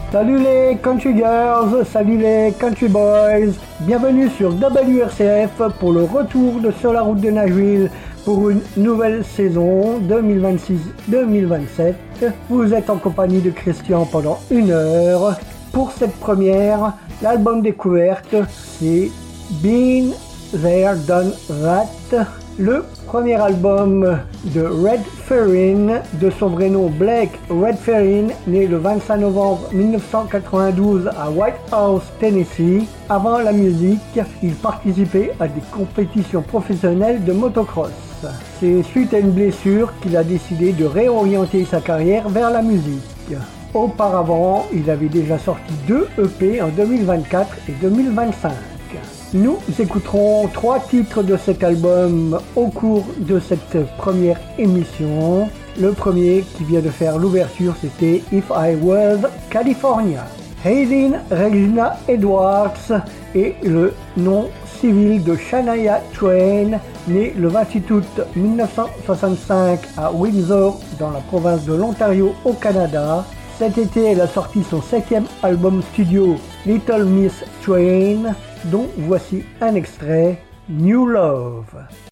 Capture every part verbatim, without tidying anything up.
Salut les country girls, salut les country boys, bienvenue sur W R C F pour le retour de Sur la route de Nashville pour une nouvelle saison deux mille vingt-six deux mille vingt-sept. Vous êtes en compagnie de Christian pendant une heure. Pour cette première, l'album découverte, c'est Been There Done That, le premier album de Red Ferrin, de son vrai nom Blake Red Ferrin, né le vingt-cinq novembre mille neuf cent quatre-vingt-douze à White House, Tennessee. Avant la musique, il participait à des compétitions professionnelles de motocross. C'est suite à une blessure qu'il a décidé de réorienter sa carrière vers la musique. Auparavant, il avait déjà sorti deux E P en deux mille vingt-quatre et deux mille vingt-cinq. Nous écouterons trois titres de cet album au cours de cette première émission. Le premier qui vient de faire l'ouverture, c'était If I Was California. Hayden Regina Edwards est le nom civil de Shania Twain, née le vingt-huit août mille neuf cent soixante-cinq à Windsor, dans la province de l'Ontario au Canada. Cet été, elle a sorti son septième album studio, Little Miss Twain, dont voici un extrait, New Love.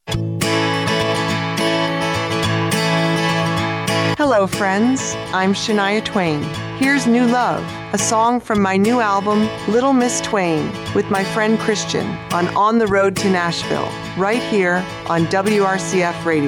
Hello friends, I'm Shania Twain. Here's New Love, a song from my new album, Little Miss Twain, with my friend Christian on On the Road to Nashville, right here on W R C F Radio.